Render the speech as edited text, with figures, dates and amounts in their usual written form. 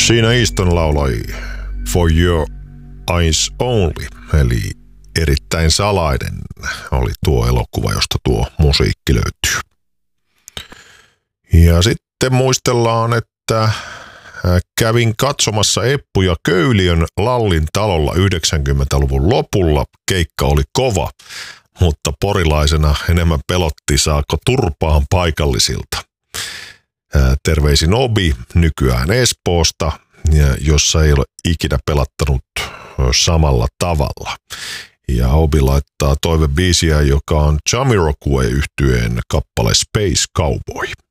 Sheena Easton lauloi For Your Eyes Only, eli Erittäin salainen oli tuo elokuva, josta tuo musiikki löytyy. Ja sitten muistellaan, että kävin katsomassa Eppu ja Köyliön Lallin talolla 90-luvun lopulla. Keikka oli kova, mutta porilaisena enemmän pelotti, saako turpaan paikallisilta. Terveisin Obi, nykyään Espoosta, jossa ei ole ikinä pelattanut samalla tavalla. Ja Obi laittaa toivebiisiä, joka on Jamiroquai-yhtyeen kappale Space Cowboy.